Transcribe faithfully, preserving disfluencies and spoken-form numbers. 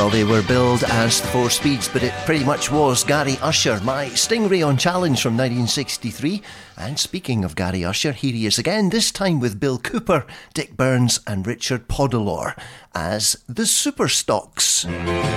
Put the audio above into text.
Well, they were billed as the Four Speeds, but it pretty much was Gary Usher, My Stingray on Challenge from nineteen sixty-three. And speaking of Gary Usher, here he is again, this time with Bill Cooper, Dick Burns and Richard Podolor as the Superstocks.